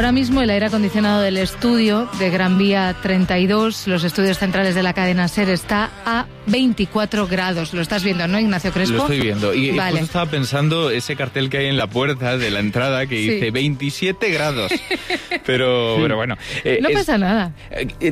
ahora mismo el aire acondicionado del estudio de Gran Vía 32, los estudios centrales de la cadena SER, está a 24 grados. Lo estás viendo, ¿no, Ignacio Crespo? Lo estoy viendo. Y vale. justo estaba pensando ese cartel que hay en la puerta de la entrada que dice 27 grados. Pero bueno. No pasa nada.